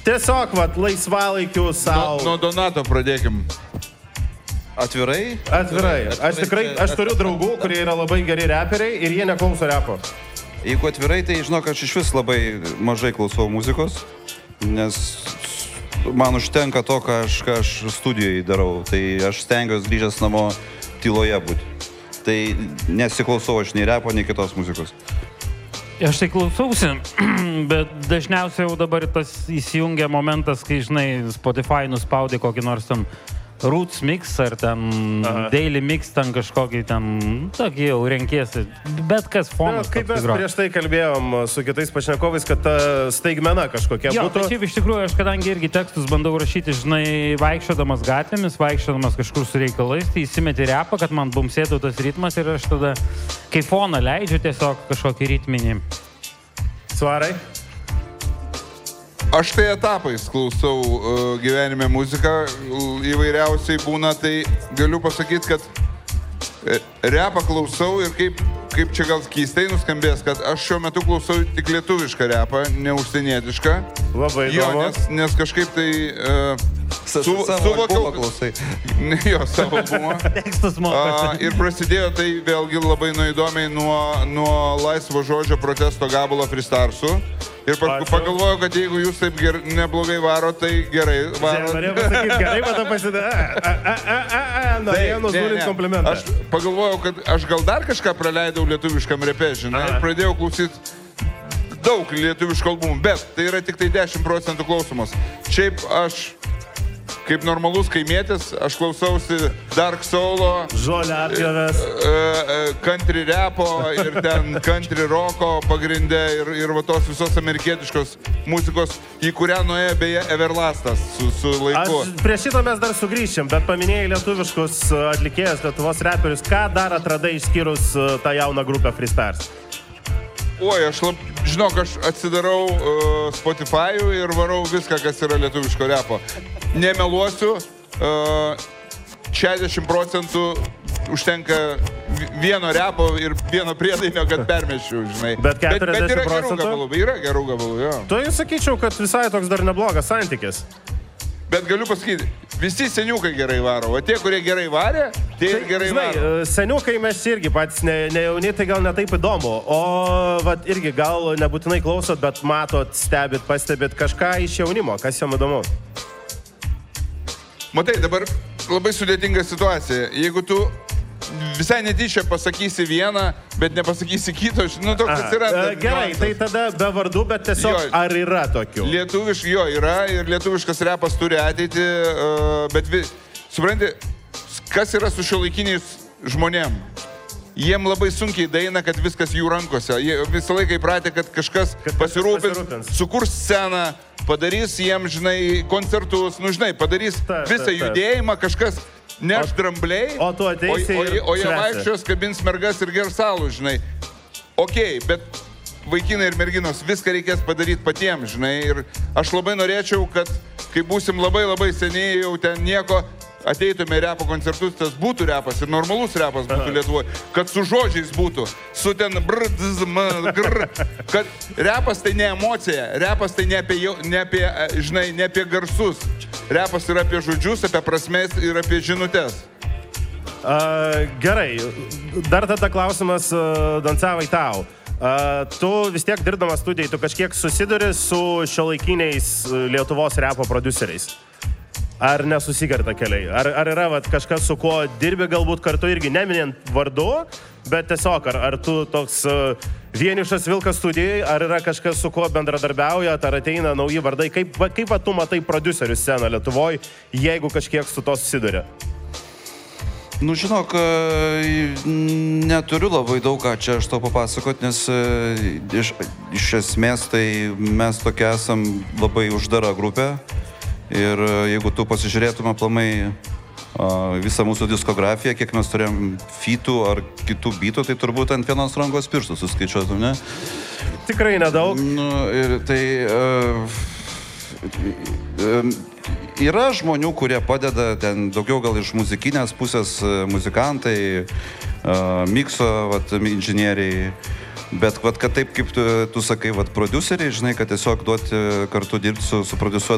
Tiesiog, vat, laisvalaikiu savo. Nuo Donato pradėkim. Atvirai? Atvirai. Aš turiu draugų, kurie yra labai geri reperiai ir jie neklauso repo. Jeigu atvirai, tai žinok, aš iš vis labai mažai klausau muzikos, nes man užtenka to, ką aš studijoje darau. Tai aš stengiuosi grįžęs namo tyloje būti. Tai nesiklausau aš nei repo, nei kitos muzikos. Aš tai klausausi, bet dažniausiai jau dabar tas įsijungia momentas, kai, žinai, Spotify nuspaudė kokį nors ten Roots mix ar ten Daily mix, ten kažkokį ten, tokį jau renkiesi, bet kas fonas. Kaip mes prieš tai kalbėjom su kitais pašnekovais, kad ta staigmena kažkokia būtų. Jo, bet iš tikrųjų, aš kadangi irgi tekstus bandau rašyti, žinai, vaikščiodamas gatvėmis, vaikščiodamas kažkur su reikalais, tai įsimeti repą, kad man bumsėtų tas ritmas ir aš tada, kai foną leidžiu, tiesiog kažkokį ritminį. Svarai? Aš tai etapais klausau gyvenime muziką, įvairiausiai būna, tai galiu pasakyti, kad repą klausau ir kaip čia gal keistai nuskambės, kad aš šiuo metu klausau tik lietuvišką repą, ne užsienietišką. Labai įdomu. Nes kažkaip tai Savo albumą klausai. Jo, savo albumą. Tekstus mokosi. Ir prasidėjo tai vėlgi labai įdomiai nuo laisvo žodžio protesto gabalo Fristarsų. Ir pagalvojau, kad jeigu jūs taip neblogai varo, tai gerai varo. Norėjau pasakyti gerai, bet norėjau nuzulint komplimentą. Aš pagalvojau, kad aš gal dar kažką praleidau lietuviškam repe, žinai, ir pradėjau klausyti daug lietuviškų albumų, bet tai yra tik tai 10% klausomos. Šiaip aš, kaip normalus kaimietis, aš klausausi Dark Soulo, Žoliapjovės, country repo ir ten country roko pagrindė ir va tos visos amerikietiškos muzikos, į kurią nuėjo beje Everlastas su laiku. Prie šito mes dar sugrįšim, bet paminėjai lietuviškus atlikėjus, Lietuvos reperius. Ką dar atradai išskyrus tą jauną grupę Freestars? Oi, žinok, aš atsidarau Spotify'ų ir varau viską, kas yra lietuviško repo. Nemeluosiu, 60% užtenka vieno repo ir vieno priedainio, kad permešiu, žinai. Bet 40%? Bet yra gerų gabalų, jo. Tu jau sakyčiau, kad visai toks dar neblogas santykis. Bet galiu pasakyti, visi seniukai gerai varo, o tie, kurie gerai varė, tie ir gerai varo. Seniukai mes irgi patys nejauni, tai gal netaip įdomu. O vat irgi gal nebūtinai klausot, bet matot, stebit, pastebit kažką iš jaunimo, kas jam įdomu. Matai, dabar labai sudėtinga situacija. Jeigu tu visai netyčia pasakysi vieną, bet nepasakysi kito, nu toks atsiranda. Gerai, tai tada be vardų, bet tiesiog ar yra tokių? Jo, yra ir lietuviškas repas turi ateitį, bet supranti, kas yra su šiuolaikiniais žmonėm? Jiem labai sunkiai daina, kad viskas jų rankose. Jie visą laiką įpratę, kad kažkas pasirūpins, sukurs sceną, padarys jiem, žinai, koncertus, nu, žinai, padarys visą judėjimą, kažkas neš drambliai, o jie vaikščios, kabins mergas ir gers alų, žinai. Okei, bet vaikinai ir merginos, viską reikės padaryti patiems, žinai, ir aš labai norėčiau, kad kai būsim labai seniai jau ten nieko, ateitume į repo koncertus, tas būtų repas ir normalus repas būtų Lietuvoje, kad su žodžiais būtų, su ten kad repas tai ne emocija, repas tai ne apie garsus, repas yra apie žodžius, apie prasmės ir apie žinutes. Gerai, dar tada klausimas Doncevai tau. Tu vis tiek dirbdamas studijai, tu kažkiek susiduri su šiuolaikiniais Lietuvos repo prodiuseriais. Ar nesusikerta keliai? Ar yra kažkas, su kuo dirbi galbūt kartu irgi neminint vardu, bet tiesiog, ar tu toks vienišas vilkas studijai, ar yra kažkas, su kuo bendradarbiaujat, ar ateina nauji vardai? Kaip tu matai prodiuserių sceną Lietuvoje, jeigu kažkiek su to susiduria? Nu, žinok, neturiu labai daug ką čia aš to papasakot, nes iš esmės tai mes tokia esam labai uždara grupė. Ir jeigu tu pasižiūrėtume aplamai visą mūsų diskografiją, kiek mes turėjom featų ar kitų beatų, tai turbūt ant vienos rankos pirštų suskaičiuotum, ne? Tikrai nedaug. Nu, ir tai yra žmonių, kurie padeda ten daugiau gal iš muzikinės pusės, muzikantai, mikso inžinieriai. Bet kad taip, kaip tu sakai, prodiuseriai, žinai, kad tiesiog duoti kartu dirbti su prodiusuotojais.